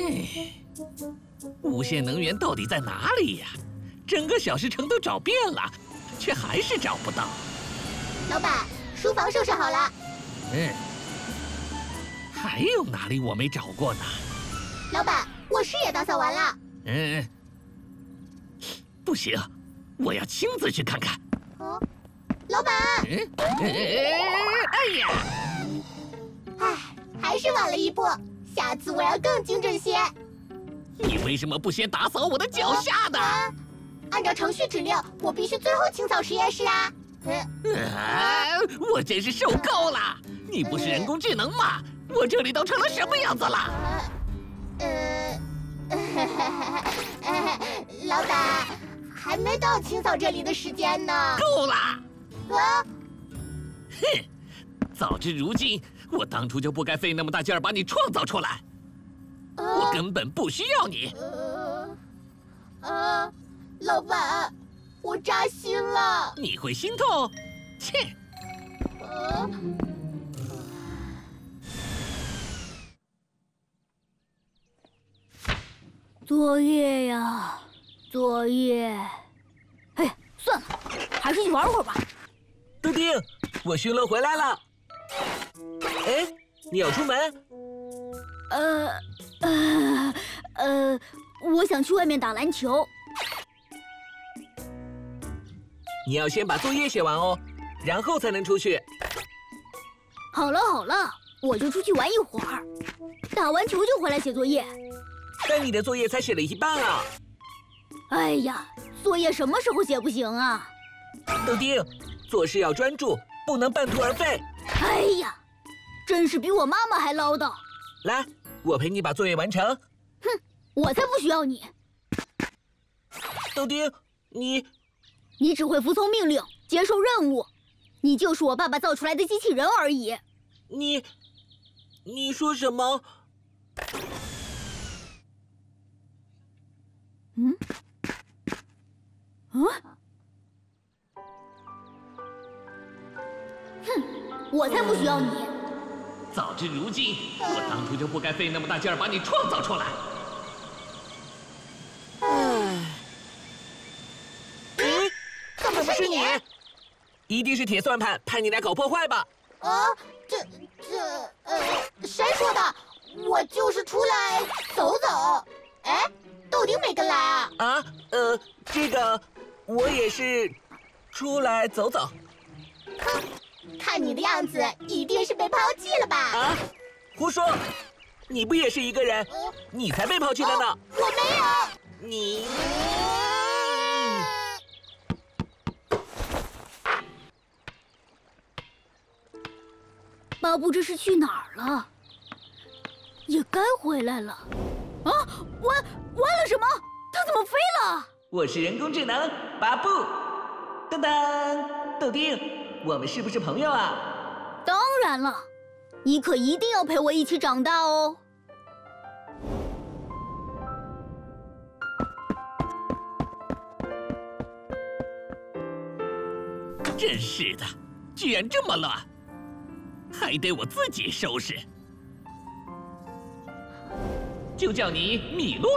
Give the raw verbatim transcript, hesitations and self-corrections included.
哎，无限能源到底在哪里呀？整个小石城都找遍了，却还是找不到。 老板，书房收拾好了。 嗯，还有哪里我没找过呢？ 老板，卧室也打扫完了。 嗯，不行，我要亲自去看看。 哦，老板。 嗯，哎呀， 唉，还是晚了一步，下次我要更精准些。 你为什么不先打扫我的脚下呢？ 啊，按照程序指令，我必须最后清扫实验室啊。嗯， 啊，我真是受够了！你不是人工智能吗？我这里都成了什么样子了？ 呃，老板，还没到清扫这里的时间呢。 够了！ 啊！ 哼，早知如今，我当初就不该费那么大劲儿把你创造出来。我根本不需要你。 呃，啊，老板，我扎心了。 你会心痛？切！ 呃， 作业呀，作业。哎，算了，还是去玩会儿吧。 豆丁，我巡逻回来了。哎，你要出门？ 呃，呃，呃，我想去外面打篮球。 你要先把作业写完哦，然后才能出去。 好了好了，我就出去玩一会儿，打完球就回来写作业。 但你的作业才写了一半啊！ 哎呀，作业什么时候写不行啊？ 豆丁，做事要专注，不能半途而废。 哎呀，真是比我妈妈还唠叨。 来，我陪你把作业完成。 哼，我才不需要你。 豆丁，你你只会服从命令，接受任务，你就是我爸爸造出来的机器人而已。 你，你说什么？ 嗯？嗯？哼，我才不需要你。 早知如今，我当初就不该费那么大劲儿把你创造出来。 唉，咦， 怎么是你？ 一定是铁算盘派你来搞破坏吧？ 啊，这这呃，谁说的？我就是出来走走。哎，豆丁没跟来啊？ 啊，呃，这个我也是出来走走。 哼，看你的样子，一定是被抛弃了吧？ 啊，胡说！你不也是一个人？ 呃你才被抛弃了呢！ 哦我没有。 你。 巴布这是去哪儿了？也该回来了。啊，完完了什么？它怎么飞了？ 我是人工智能巴布。噔噔，豆丁，我们是不是朋友啊？ 当然了，你可一定要陪我一起长大哦。 真是的，居然这么乱，还得我自己收拾。就叫你米洛